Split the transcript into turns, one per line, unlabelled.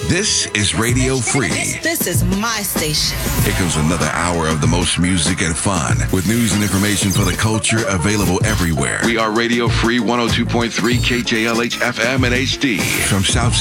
This is Radio Free.
This is my station.
Here comes another hour of the most music and fun with news and information for the culture available everywhere.
We are Radio Free 102.3 KJLH FM and HD.
From South